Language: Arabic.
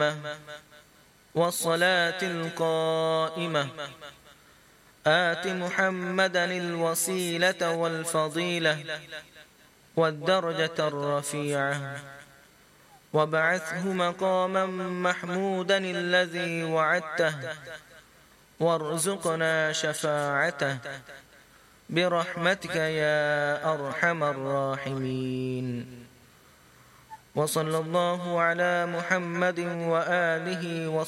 والصلاة القائمة آت محمدا الوسيلة والفضيلة والدرجة الرفيعة وابعثه مقاما محمودا الذي وعدته وارزقنا شفاعته برحمتك يا أرحم الراحمين. وصلى الله على محمد وآله